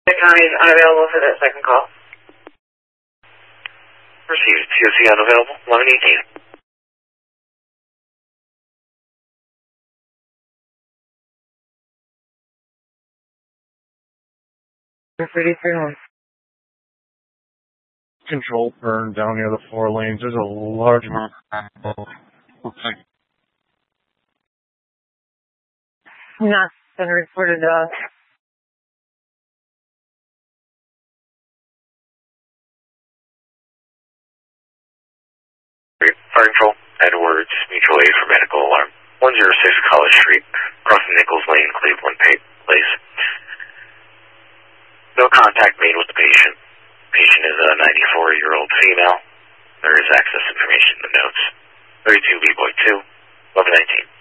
The county is unavailable for that second call. Received. COC unavailable. 1118. Control burn down near the 4 lanes. There's a large amount of looks like Not been reported to us. Fire Control, Edwards, mutual aid for medical alarm. 106 College Street, crossing Nichols Lane, Cleveland Place. No contact made with the patient. Patient is a 94-year-old female. There is access information in the notes. 32 B-Boy 2, 1119.